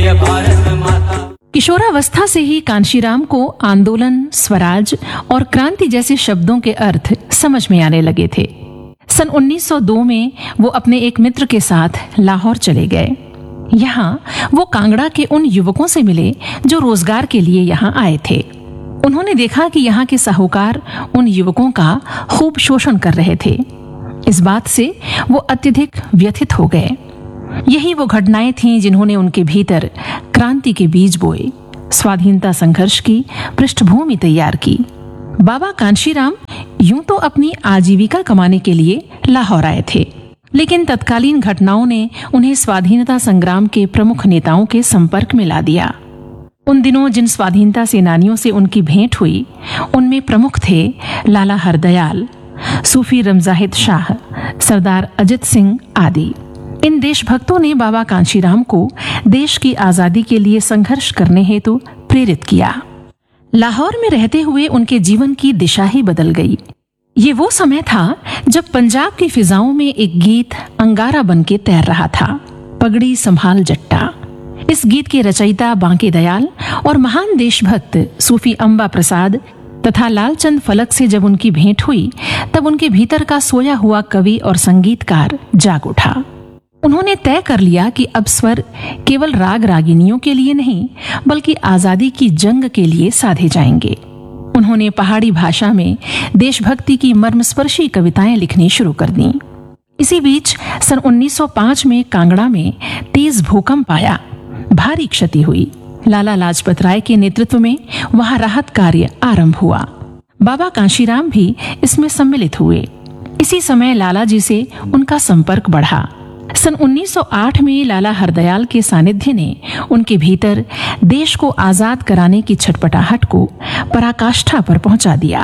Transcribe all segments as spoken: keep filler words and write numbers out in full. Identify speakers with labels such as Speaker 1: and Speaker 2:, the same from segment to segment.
Speaker 1: जय भारत माता।
Speaker 2: किशोरावस्था से ही कांशीराम को आंदोलन, स्वराज और क्रांति जैसे शब्दों के अर्थ समझ में आने लगे थे। सन उन्नीस सौ दो में वो अपने एक मित्र के साथ लाहौर चले गए। यहाँ वो कांगड़ा के उन युवकों से मिले जो रोजगार के लिए यहाँ आए थे। उन्होंने देखा कि यहाँ के साहूकार उन युवकों का खूब शोषण कर रहे थे। इस बात से वो अत्यधिक व्यथित हो गए। यही वो घटनाएं थीं जिन्होंने उनके भीतर क्रांति के बीज बोए, स्वाधीनता संघर्ष की पृष्ठभूमि तैयार की। बाबा कांशीराम यूं तो अपनी आजीविका कमाने के लिए लाहौर आए थे, लेकिन तत्कालीन घटनाओं ने उन्हें स्वाधीनता संग्राम के प्रमुख नेताओं के संपर्क में ला दिया। उन दिनों जिन स्वाधीनता सेनानियों से उनकी भेंट हुई, उनमें प्रमुख थे लाला हरदयाल, सूफी रमजाहिद शाह, सरदार अजित सिंह आदि। इन देशभक्तों ने बाबा कांशीराम को देश की आजादी के लिए संघर्ष करने हेतु प्रेरित किया। लाहौर में रहते हुए उनके जीवन की दिशा ही बदल गई। ये वो समय था जब पंजाब की फिजाओं में एक गीत अंगारा बन के तैर रहा था, पगड़ी संभाल जट्टा। इस गीत के रचयिता बांके दयाल और महान देशभक्त सूफी अंबा प्रसाद तथा लालचंद फलक से जब उनकी भेंट हुई, तब उनके भीतर का सोया हुआ कवि और संगीतकार जाग उठा। उन्होंने तय कर लिया कि अब स्वर केवल राग रागिनियों के लिए नहीं, बल्कि आजादी की जंग के लिए साधे जाएंगे। उन्होंने पहाड़ी भाषा में देशभक्ति की मर्मस्पर्शी कविताएं लिखनी शुरू कर दी। इसी बीच सन उन्नीस सौ पाँच में कांगड़ा में तेज भूकंप आया, भारी क्षति हुई। लाला लाजपत राय के नेतृत्व में वहां राहत कार्य आरंभ हुआ। बाबा कांशीराम भी इसमें सम्मिलित हुए। इसी समय लाला जी से उनका संपर्क बढ़ा। सन उन्नीस सौ आठ में लाला हरदयाल के सानिध्य ने उनके भीतर देश को आजाद कराने की छटपटाहट को पराकाष्ठा पर पहुंचा दिया।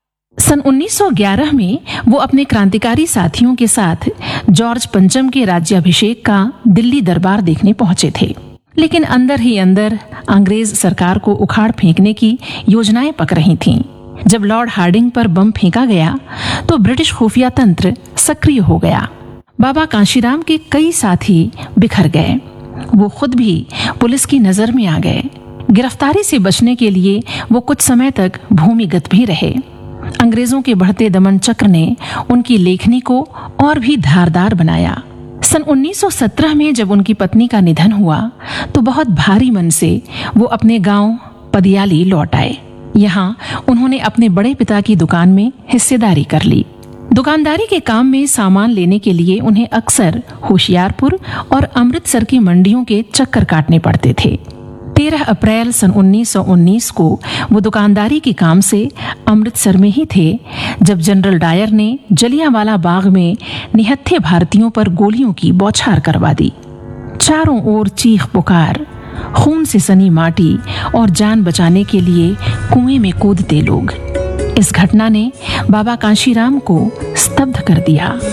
Speaker 2: सन उन्नीस सौ ग्यारह में वो अपने क्रांतिकारी साथियों के साथ जॉर्ज पंचम के राज्याभिषेक का दिल्ली दरबार देखने पहुंचे थे, लेकिन अंदर ही अंदर अंग्रेज सरकार को उखाड़ फेंकने की योजनाएं पक रही थीं। जब लॉर्ड हार्डिंग पर बम फेंका गया तो ब्रिटिश खुफिया तंत्र सक्रिय हो गया। बाबा कांशीराम के कई साथी बिखर गए। वो खुद भी पुलिस की नजर में आ गए। गिरफ्तारी से बचने के लिए वो कुछ समय तक भूमिगत भी रहे। अंग्रेजों के बढ़ते दमन चक्र ने उनकी लेखनी को और भी धारदार बनाया। सन उन्नीस सौ सत्रह में जब उनकी पत्नी का निधन हुआ तो बहुत भारी मन से वो अपने गांव पदियाली लौट आए। यहाँ उन्होंने अपने बड़े पिता की दुकान में हिस्सेदारी कर ली। दुकानदारी के काम में सामान लेने के लिए उन्हें अक्सर होशियारपुर और अमृतसर की मंडियों के चक्कर काटने पड़ते थे। तेरह अप्रैल सन उन्नीस सौ उन्नीस को वो दुकानदारी के काम से अमृतसर में ही थे जब जनरल डायर ने जलियांवाला बाग में निहत्थे भारतीयों पर गोलियों की बौछार करवा दी। चारों ओर चीख पुकार, खून से सनी माटी और जान बचाने के लिए कुएं में कूदते लोग। इस घटना ने बाबा कांशीराम को स्तब्ध कर दिया।